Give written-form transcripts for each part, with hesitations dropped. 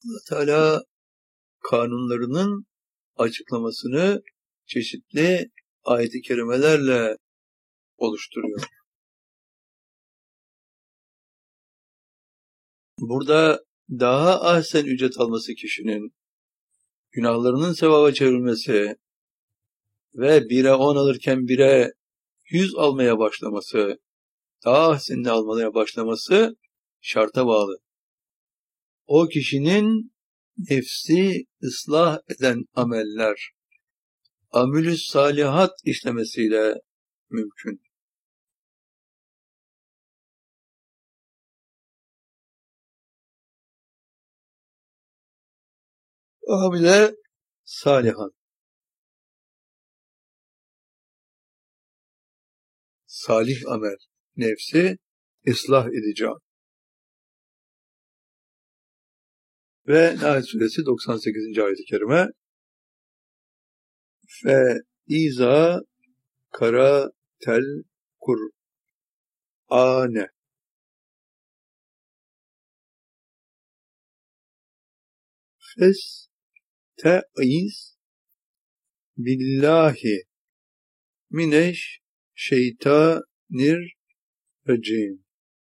Teala kanunlarının açıklamasını çeşitli ayet-i kerimelerle oluşturuyor. Burada daha ahsen ücret alması kişinin günahlarının sevaba çevrilmesi ve 1'e 10 alırken 1'e 100 almaya başlaması, daha ahsenini almaya başlaması şarta bağlı. O kişinin nefsi ıslah eden ameller, amülü salihat işlemesiyle mümkün. Amile salihat. Salih amel, nefsi ıslah edeceğim. Ve Nahl suresi 98. ayet-i kerime fe iza kara tel Kur'ane fes te'iz billahi mineş şeytanir racim.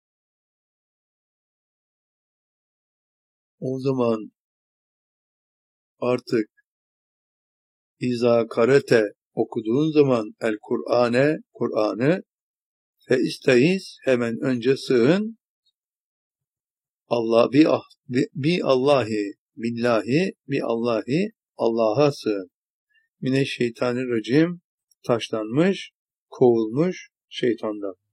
O zaman artık İza karate okuduğun zaman el Kur'an'ı fe isteiz hemen önce sığın Allah bi Allahi billahi bi Allahi Allah'a sığın. Mineşşeytanirracim taşlanmış, kovulmuş şeytandan.